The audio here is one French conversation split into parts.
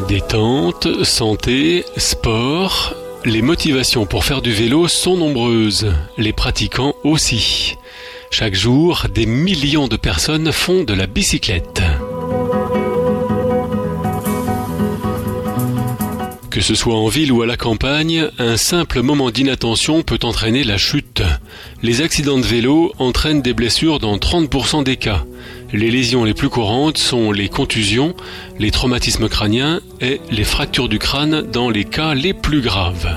Détente, santé, sport, les motivations pour faire du vélo sont nombreuses, les pratiquants aussi. Chaque jour, des millions de personnes font de la bicyclette. Que ce soit en ville ou à la campagne, un simple moment d'inattention peut entraîner la chute. Les accidents de vélo entraînent des blessures dans 30% des cas. Les lésions les plus courantes sont les contusions, les traumatismes crâniens et les fractures du crâne dans les cas les plus graves.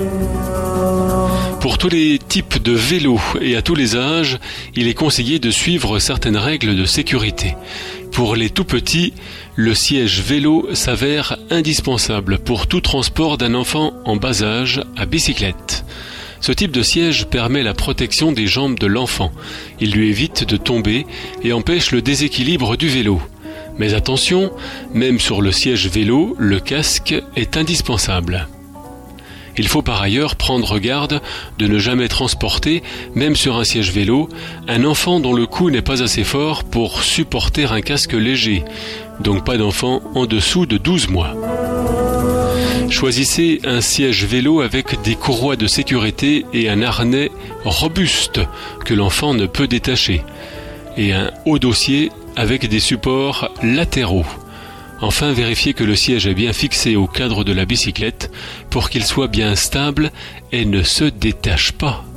Pour tous les types de vélos et à tous les âges, il est conseillé de suivre certaines règles de sécurité. Pour les tout petits, le siège vélo s'avère indispensable pour tout transport d'un enfant en bas âge à bicyclette. Ce type de siège permet la protection des jambes de l'enfant. Il lui évite de tomber et empêche le déséquilibre du vélo. Mais attention, même sur le siège vélo, le casque est indispensable. Il faut par ailleurs prendre garde de ne jamais transporter, même sur un siège vélo, un enfant dont le cou n'est pas assez fort pour supporter un casque léger, donc pas d'enfant en dessous de 12 mois. Choisissez un siège vélo avec des courroies de sécurité et un harnais robuste que l'enfant ne peut détacher, et un haut dossier avec des supports latéraux. Enfin, vérifiez que le siège est bien fixé au cadre de la bicyclette pour qu'il soit bien stable et ne se détache pas.